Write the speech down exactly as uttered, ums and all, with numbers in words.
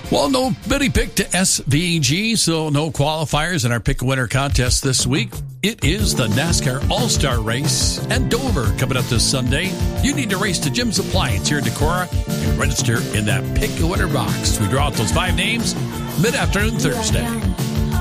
Well, nobody picked S V G, so no qualifiers in our Pick a Winner contest this week. It is the NASCAR All-Star Race at Dover coming up this Sunday. You need to race to Jim's Appliance here in Decorah and register in that Pick a Winner box. We draw out those five names mid-afternoon Thursday.